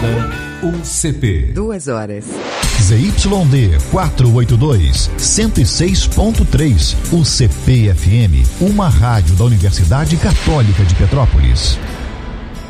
Agora, o CP. 2 horas. ZYD 482, 106.3, o CP-FM, uma rádio da Universidade Católica de Petrópolis.